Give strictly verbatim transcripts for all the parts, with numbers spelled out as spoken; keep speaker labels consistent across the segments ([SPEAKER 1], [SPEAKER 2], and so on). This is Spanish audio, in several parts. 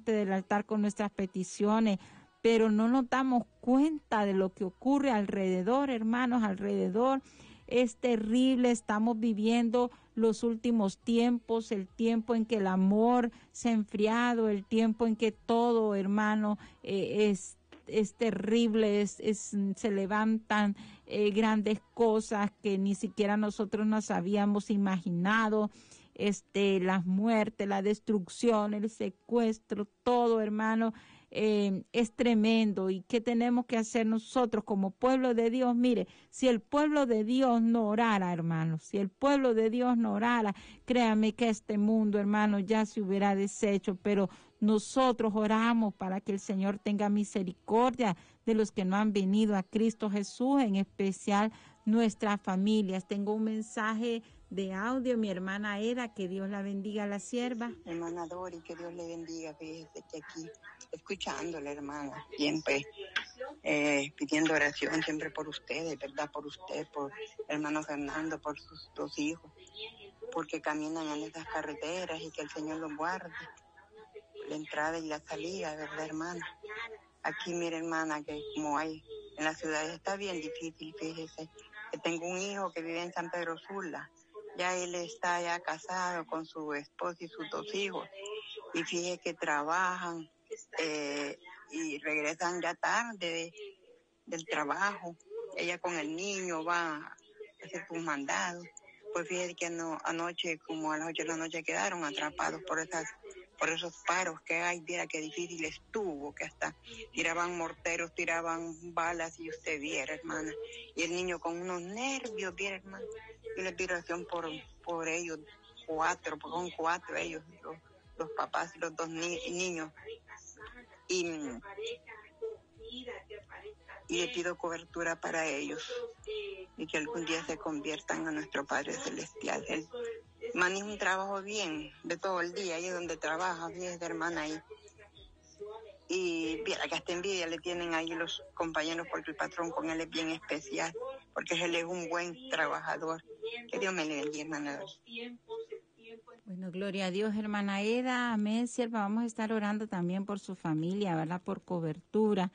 [SPEAKER 1] delante del altar con nuestras peticiones, pero no nos damos cuenta de lo que ocurre alrededor, hermanos, alrededor. Es terrible, estamos viviendo los últimos tiempos, el tiempo en que el amor se ha enfriado, el tiempo en que todo, hermano, eh, es es terrible, es, es se levantan eh, grandes cosas que ni siquiera nosotros nos habíamos imaginado, este, las muertes, la destrucción, el secuestro, todo, hermano, eh, es tremendo. ¿Y qué tenemos que hacer nosotros como pueblo de Dios? Mire, si el pueblo de Dios no orara, hermanos, si el pueblo de Dios no orara, créame que este mundo, hermano, ya se hubiera deshecho, pero nosotros oramos para que el Señor tenga misericordia de los que no han venido a Cristo Jesús, en especial nuestras familias. Tengo un mensaje de audio, mi hermana Eda, que Dios la bendiga a la sierva.
[SPEAKER 2] Hermana Dori, que Dios le bendiga, fíjese que aquí, escuchándola, hermana, siempre eh, pidiendo oración, siempre por ustedes, ¿verdad? Por usted, por hermano Fernando, por sus dos hijos, porque caminan en estas carreteras y que el Señor los guarde, la entrada y la salida, ¿verdad, hermana? Aquí, mire, hermana, que como hay en las ciudades está bien difícil, fíjese, que tengo un hijo que vive en San Pedro Sula. Ya él está ya casado con su esposa y sus dos hijos. Y fíjese que trabajan eh, y regresan ya tarde de, del trabajo. Ella con el niño va a hacer sus mandados. Pues fíjese que no, anoche, como a las ocho de la noche, quedaron atrapados por esas, por esos paros que hay. Viera qué difícil estuvo, que hasta tiraban morteros, tiraban balas, y usted viera, hermana. Y el niño con unos nervios, viera, hermana. Yo le pido oración por, por ellos, cuatro, porque son cuatro ellos, los, los papás y los dos ni, niños. Y, y le pido cobertura para ellos y que algún día se conviertan a nuestro Padre Celestial. Él maneja un trabajo bien de todo el día, ahí es donde trabaja, fíjese, hermana, ahí. Y mira que hasta envidia le tienen ahí los compañeros, porque el patrón con él es bien especial, porque él es un buen trabajador. Que Dios me le bendiga, hermana.
[SPEAKER 1] Bueno, gloria a Dios, hermana Eda, amén, sierva. Vamos a estar orando también por su familia, ¿verdad? Por cobertura.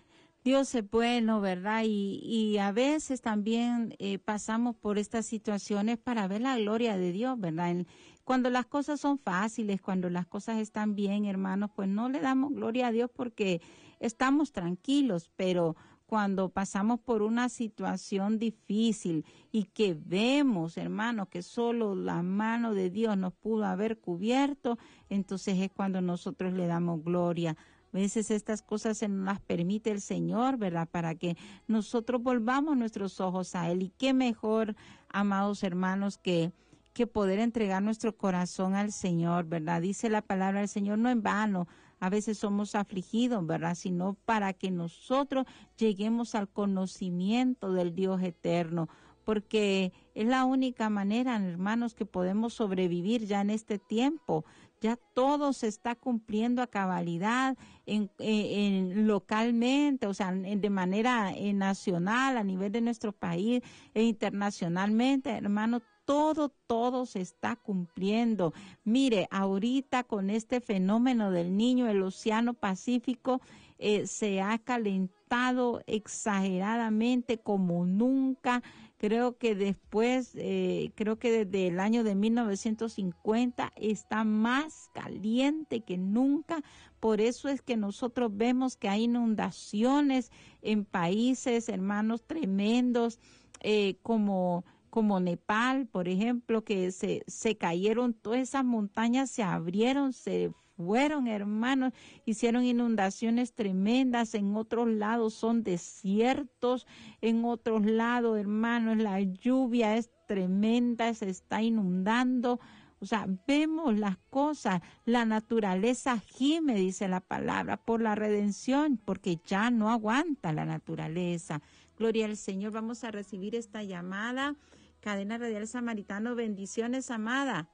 [SPEAKER 1] Dios es bueno, ¿verdad? Y, y a veces también eh, pasamos por estas situaciones para ver la gloria de Dios, ¿verdad? En, cuando las cosas son fáciles, cuando las cosas están bien, hermanos, pues no le damos gloria a Dios porque estamos tranquilos, pero cuando pasamos por una situación difícil y que vemos, hermanos, que solo la mano de Dios nos pudo haber cubierto, entonces es cuando nosotros le damos gloria. A veces estas cosas se nos las permite el Señor, ¿verdad? Para que nosotros volvamos nuestros ojos a Él. Y qué mejor, amados hermanos, que, que poder entregar nuestro corazón al Señor, ¿verdad? Dice la palabra del Señor, no en vano. A veces somos afligidos, ¿verdad? Sino para que nosotros lleguemos al conocimiento del Dios eterno. Porque es la única manera, hermanos, que podemos sobrevivir ya en este tiempo. Ya todo se está cumpliendo a cabalidad en, en, en localmente, o sea, en, de manera en nacional, a nivel de nuestro país e internacionalmente, hermanos. Todo, todo se está cumpliendo. Mire, ahorita con este fenómeno del Niño, el Océano Pacífico eh, se ha calentado exageradamente como nunca. Creo que después, eh, creo que desde el año de mil novecientos cincuenta está más caliente que nunca. Por eso es que nosotros vemos que hay inundaciones en países, hermanos, tremendos, eh, como como Nepal, por ejemplo, que se, se cayeron, todas esas montañas se abrieron, se fueron, hermanos, hicieron inundaciones tremendas. En otros lados son desiertos, en otros lados, hermanos, la lluvia es tremenda, se está inundando. O sea, vemos las cosas, la naturaleza gime, dice la palabra, por la redención, porque ya no aguanta la naturaleza. Gloria al Señor. Vamos a recibir esta llamada. Cadena Radial Samaritano, bendiciones, amada.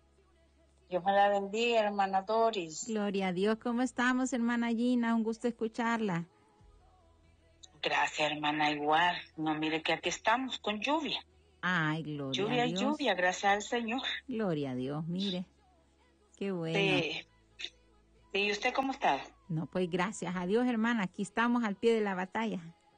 [SPEAKER 3] Dios me la bendiga, hermana Doris.
[SPEAKER 1] Gloria a Dios. ¿Cómo estamos, hermana Gina? Un gusto escucharla.
[SPEAKER 3] Gracias, hermana, igual. No, mire que aquí estamos con lluvia.
[SPEAKER 1] Ay, gloria
[SPEAKER 3] lluvia
[SPEAKER 1] a Dios.
[SPEAKER 3] Lluvia y lluvia, gracias al Señor.
[SPEAKER 1] Gloria a Dios, mire. Qué bueno.
[SPEAKER 3] De, ¿Y usted cómo está?
[SPEAKER 1] No, pues gracias a Dios, hermana, aquí estamos al pie de la batalla.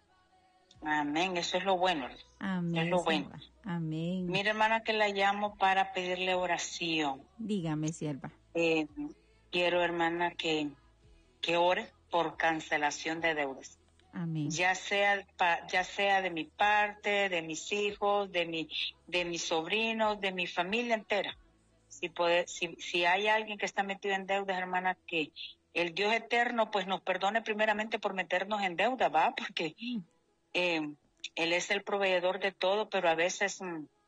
[SPEAKER 3] Amén, eso es lo bueno.
[SPEAKER 1] Amén.
[SPEAKER 3] Es lo bueno.
[SPEAKER 1] Amén.
[SPEAKER 3] Mira, hermana, que la llamo para pedirle oración.
[SPEAKER 1] Dígame, sierva.
[SPEAKER 3] Eh, quiero, hermana, que, que ore por cancelación de deudas.
[SPEAKER 1] Amén.
[SPEAKER 3] Ya sea, ya sea de mi parte, de mis hijos, de mi, de mis sobrinos, de mi familia entera. Si puede, si, si hay alguien que está metido en deudas, hermana, que el Dios eterno pues nos perdone primeramente por meternos en deuda, ¿va? Porque eh, Él es el proveedor de todo, pero a veces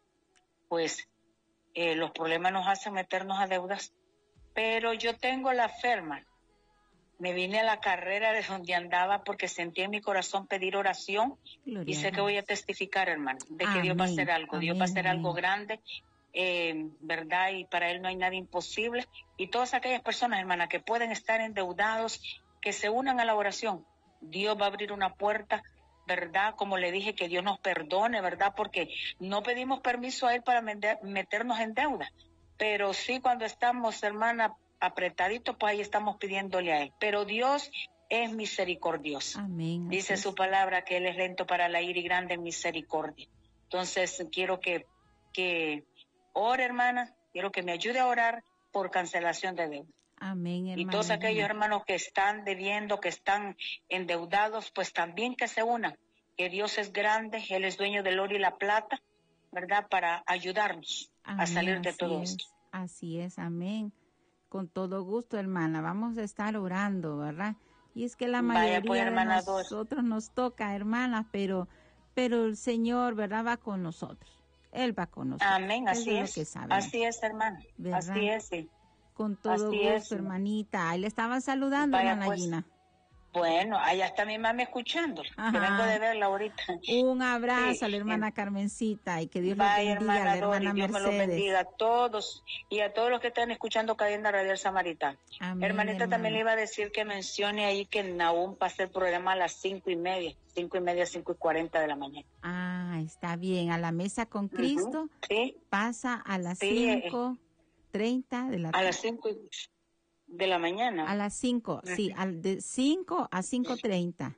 [SPEAKER 3] pues eh, los problemas nos hacen meternos a deudas. Pero yo tengo la fe, hermana. Me vine a la carrera de donde andaba porque sentí en mi corazón pedir oración. Gloria y sé que voy a testificar, hermano, de que amén, Dios va a hacer algo. Amén, Dios va a hacer amén. algo grande, eh, ¿verdad? Y para Él no hay nada imposible. Y todas aquellas personas, hermana, que pueden estar endeudados, que se unan a la oración. Dios va a abrir una puerta, ¿verdad? Como le dije, que Dios nos perdone, ¿verdad? Porque no pedimos permiso a Él para meternos en deuda. Pero sí cuando estamos, hermana, apretadito, pues ahí estamos pidiéndole a Él. Pero Dios es misericordioso.
[SPEAKER 1] Amén.
[SPEAKER 3] Dice
[SPEAKER 1] es.
[SPEAKER 3] su palabra que Él es lento para la ira y grande en misericordia. Entonces quiero que, que ore, hermana, quiero que me ayude a orar por cancelación de deuda.
[SPEAKER 1] Amén, hermana.
[SPEAKER 3] Y todos aquellos hermanos que están debiendo, que están endeudados, pues también que se unan. Que Dios es grande, Él es dueño del oro y la plata, ¿verdad? Para ayudarnos amén, a salir de todo
[SPEAKER 1] es,
[SPEAKER 3] esto.
[SPEAKER 1] Así es, amén. Con todo gusto, hermana. Vamos a estar orando, ¿verdad? Y es que la mayoría pues, hermana, de nosotros dos. nos toca, hermana, pero, pero el Señor, ¿verdad? Va con nosotros. Él va con nosotros.
[SPEAKER 3] Amén, así
[SPEAKER 1] Eso
[SPEAKER 3] es.
[SPEAKER 1] es lo que
[SPEAKER 3] así es, hermana. ¿verdad? Así es, sí.
[SPEAKER 1] Con todo
[SPEAKER 3] así
[SPEAKER 1] gusto,
[SPEAKER 3] es.
[SPEAKER 1] hermanita. Ahí le estaban saludando,
[SPEAKER 3] Vaya,
[SPEAKER 1] hermana
[SPEAKER 3] pues,
[SPEAKER 1] Gina.
[SPEAKER 3] Bueno, allá está mi mami escuchando, Ajá. que vengo de verla ahorita.
[SPEAKER 1] Un abrazo
[SPEAKER 3] sí.
[SPEAKER 1] a la hermana Carmencita y que Dios
[SPEAKER 3] Vaya,
[SPEAKER 1] los bendiga,
[SPEAKER 3] hermana
[SPEAKER 1] a la hermana
[SPEAKER 3] Dori, Dios
[SPEAKER 1] Mercedes.
[SPEAKER 3] me los bendiga a todos y a todos los que están escuchando Cadena Radial Samaritana.
[SPEAKER 1] Amén,
[SPEAKER 3] Hermanita,
[SPEAKER 1] hermana.
[SPEAKER 3] también le iba a decir que mencione ahí que en Nahum pasa el programa a las cinco y media, cinco y media, cinco y cuarenta de la mañana.
[SPEAKER 1] Ah, está bien. A la mesa con Cristo
[SPEAKER 3] uh-huh. sí.
[SPEAKER 1] pasa a las
[SPEAKER 3] sí,
[SPEAKER 1] cinco treinta de la tarde.
[SPEAKER 3] A las cinco de la mañana.
[SPEAKER 1] A las cinco, uh-huh. sí, al de cinco a cinco treinta.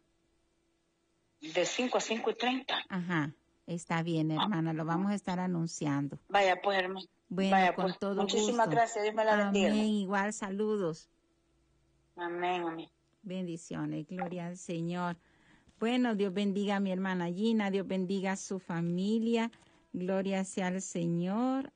[SPEAKER 3] De cinco a cinco y treinta.
[SPEAKER 1] Ajá, está bien, hermana, lo vamos a estar anunciando.
[SPEAKER 3] Vaya, pues, hermano.
[SPEAKER 1] Bueno,
[SPEAKER 3] Vaya,
[SPEAKER 1] con
[SPEAKER 3] pues,
[SPEAKER 1] todo
[SPEAKER 3] muchísimas
[SPEAKER 1] gusto.
[SPEAKER 3] gracias, Dios me la bendiga.
[SPEAKER 1] Amén, igual, saludos.
[SPEAKER 3] Amén, amén.
[SPEAKER 1] Bendiciones, gloria al Señor. Bueno, Dios bendiga a mi hermana Gina, Dios bendiga a su familia, gloria sea al Señor,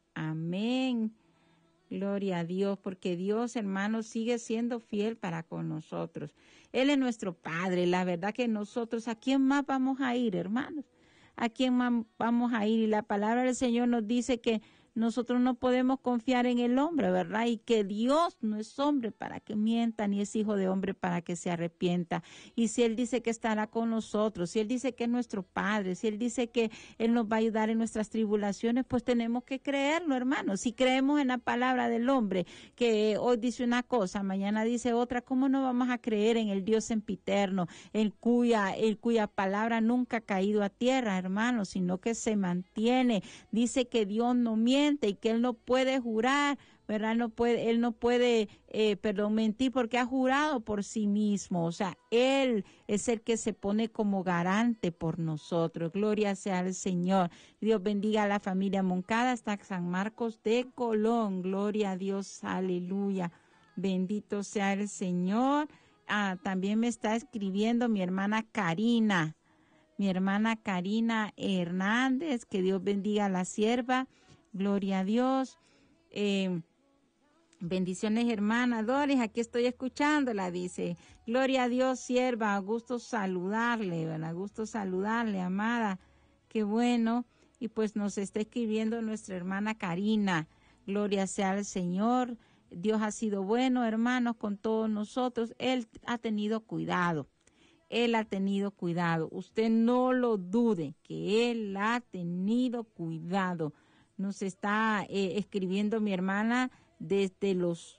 [SPEAKER 1] amén. Gloria a Dios, porque Dios, hermanos, sigue siendo fiel para con nosotros. Él es nuestro Padre. La verdad que nosotros, ¿a quién más vamos a ir, hermanos? ¿A quién más vamos a ir? Y la palabra del Señor nos dice que nosotros no podemos confiar en el hombre, ¿verdad? Y que Dios no es hombre para que mienta, ni es hijo de hombre para que se arrepienta. Y si Él dice que estará con nosotros, si Él dice que es nuestro Padre, si Él dice que Él nos va a ayudar en nuestras tribulaciones, pues tenemos que creerlo, hermanos. Si creemos en la palabra del hombre, que hoy dice una cosa, mañana dice otra, ¿cómo no vamos a creer en el Dios sempiterno, en cuya, en cuya palabra nunca ha caído a tierra, hermanos, sino que se mantiene? Dice que Dios no miente y que Él no puede jurar, ¿verdad? No puede, Él no puede, eh, perdón, mentir porque ha jurado por sí mismo. O sea, Él es el que se pone como garante por nosotros. Gloria sea al Señor. Dios bendiga a la familia Moncada hasta San Marcos de Colón. Gloria a Dios, aleluya. Bendito sea el Señor. Ah, también me está escribiendo mi hermana Karina. Mi hermana Karina Hernández, que Dios bendiga a la sierva. Gloria a Dios. Eh, bendiciones, hermana Doris. Aquí estoy escuchándola, dice. Gloria a Dios, sierva. Gusto saludarle, ¿verdad? Gusto saludarle, amada. Qué bueno. Y pues nos está escribiendo nuestra hermana Karina. Gloria sea al Señor. Dios ha sido bueno, hermanos, con todos nosotros. Él ha tenido cuidado. Él ha tenido cuidado. Usted no lo dude, que Él ha tenido cuidado. Nos está eh, escribiendo mi hermana desde Los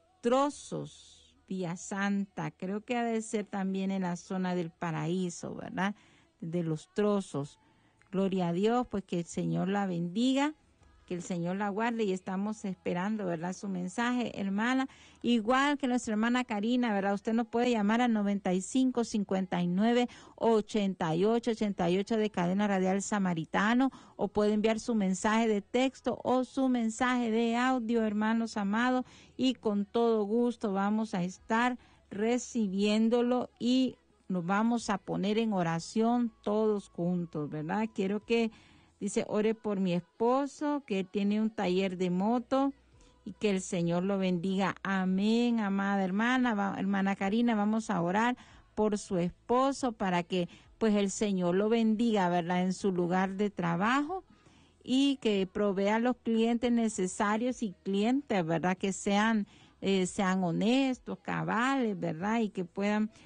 [SPEAKER 1] Trozos, Villa Santa. Creo que ha de ser también en la zona del Paraíso, ¿verdad? De Los Trozos. Gloria a Dios, pues que el Señor la bendiga que el Señor la guarde y estamos esperando, ¿verdad? Su mensaje, hermana. Igual que nuestra hermana Karina, ¿verdad? Usted nos puede llamar al noventa y cinco, cincuenta y nueve, ochenta y ocho, ochenta y ocho de Cadena Radial Samaritano, o puede enviar su mensaje de texto o su mensaje de audio, hermanos amados, y con todo gusto vamos a estar recibiéndolo y nos vamos a poner en oración todos juntos, ¿verdad? Quiero que dice, ore por mi esposo, que tiene un taller de moto y que el Señor lo bendiga. Amén, amada hermana, va, hermana Karina, vamos a orar por su esposo para que pues el Señor lo bendiga, ¿verdad? En su lugar de trabajo y que provea los clientes necesarios y clientes, ¿verdad? Que sean, eh, sean honestos, cabales, ¿verdad? Y que puedan